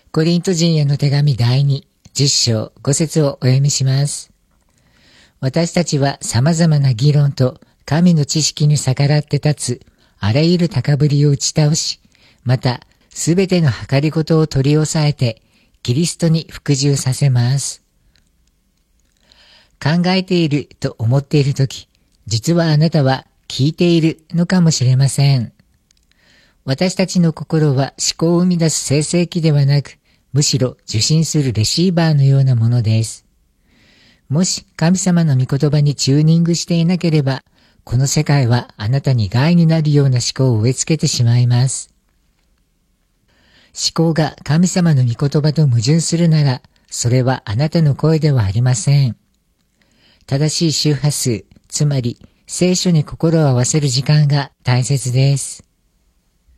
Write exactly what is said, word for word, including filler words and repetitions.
コリント人への手紙だいに、じゅっ章ご節をお読みします。私たちは様々な議論と神の知識に逆らって立つあらゆる高ぶりを打ち倒し、またすべての計りごとを取り押さえてキリストに服従させます。考えていると思っているとき、実はあなたは聞いているのかもしれません。私たちの心は思考を生み出す生成器ではなく、むしろ受信するレシーバーのようなものです。もし神様の御言葉にチューニングしていなければ、この世界はあなたに害になるような思考を植え付けてしまいます。思考が神様の御言葉と矛盾するなら、それはあなたの声ではありません。正しい周波数、つまり聖書に心を合わせる時間が大切です。